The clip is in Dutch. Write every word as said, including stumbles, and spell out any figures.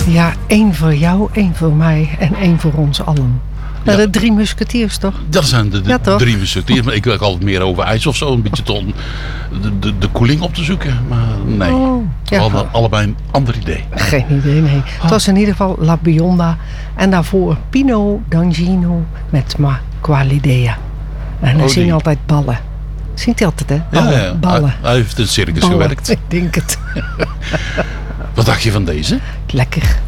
Ja, één voor jou, één voor mij en één voor ons allen. Ja. De drie musketiers, toch? Dat zijn de, de ja, toch? drie musketiers. Maar ik wil altijd meer over ijs of zo. Een beetje ton, de, de, de koeling op te zoeken. Maar nee, oh, ja. we hadden allebei een ander idee. Geen idee, nee. Oh. Het was in ieder geval La Bionda. En daarvoor Pino d'Angino met Ma Qualidea. En hij oh, zingt altijd ballen. Zingt hij altijd, hè? Ballen. Ja, ja. ballen. Hij, hij heeft in het circus ballen. gewerkt. Ik denk het. Wat dacht je van deze? Lekker.